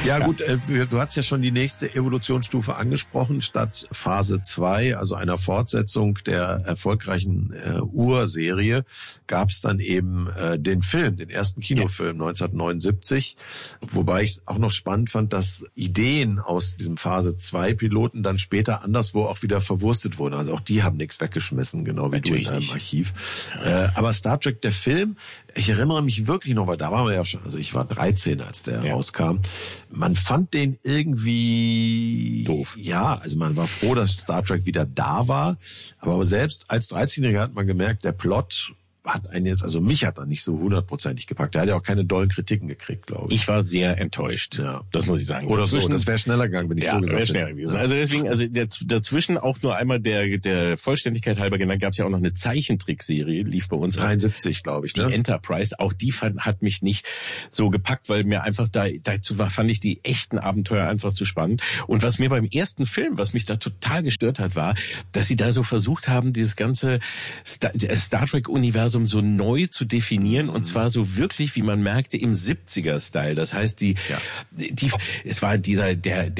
Ja gut, du hast ja schon die nächste Evolutionsstufe angesprochen. Statt Phase 2, also einer Fortsetzung der erfolgreichen Urserie, gab es dann eben den Film, den ersten Kinofilm 1979. Wobei ich es auch noch spannend fand, dass Ideen aus diesem Phase 2 Piloten dann später anderswo auch wieder verwurstet wurden. Also auch die haben nichts weggeschmissen, genau wie Natürlich du in deinem nicht. Archiv. Aber Star Trek, der Film, ich erinnere mich wirklich noch, weil da waren wir ja schon, also ich war 13, als der rauskam. Man fand den irgendwie doof. Ja, also man war froh, dass Star Trek wieder da war. Aber selbst als 13-Jähriger hat man gemerkt, der Plot hat einen jetzt, also mich hat er nicht so 100%ig gepackt. Der hat ja auch keine dollen Kritiken gekriegt, glaube ich. Ich war sehr enttäuscht. Ja. Das muss ich sagen. Oder so, das wäre schneller gegangen, wenn ich so gesagt wäre hätte. schneller gewesen. Also deswegen, also dazwischen auch nur einmal der Vollständigkeit halber genannt, gab es ja auch noch eine Zeichentrickserie, lief bei uns 73, glaube ich, die Enterprise. Auch die hat mich nicht so gepackt, weil mir einfach fand ich die echten Abenteuer einfach zu spannend. Und was mir beim ersten Film, was mich da total gestört hat, war, dass sie da so versucht haben, dieses ganze Star Trek-Universum so neu zu definieren, und zwar so wirklich, wie man merkte, im 70er-Style. Das heißt, es war der